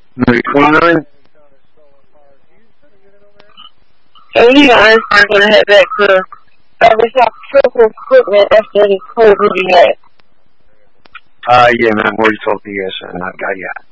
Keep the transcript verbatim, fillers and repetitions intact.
Movie twenty-nine? So you guys are going to head back to Barbershop Triple Equipment after the code you had. Uh, yeah, man, I've already told you guys, and I've got you.